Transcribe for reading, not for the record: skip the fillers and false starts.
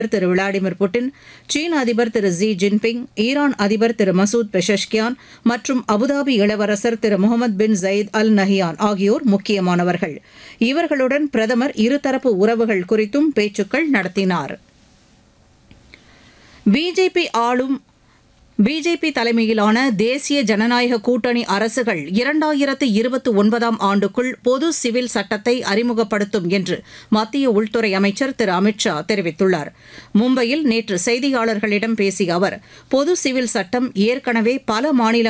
திரு Vladimir Putin, சீன அதிபர் திரு Xi Jinping, Iran அதிபர் திரு மசூத் பெஷஷ்கியான் மற்றும் அபுதாபி இளவரசர் திரு முகமது பின் ஜயீத் அல் நஹியான் ஆகியோர் முக்கியமானவர்கள். இவர்களுடன் பிரதமர் இருதரப்பு உறவுகள் குறித்தும் பேச்சுக்கள் நடத்தினார். பிஜேபி தலைமையிலான தேசிய ஜனநாயக கூட்டணி அரசுகள் 2029ஆம் ஆண்டுக்குள் பொது சிவில் சட்டத்தை அறிமுகப்படுத்தும் என்று மத்திய உள்துறை அமைச்சர் திரு அமித் ஷா தெரிவித்துள்ளார். மும்பையில் நேற்று செய்தியாளர்களிடம் பேசிய அவர், பொது சிவில் சட்டம் ஏற்கனவே பல மாநில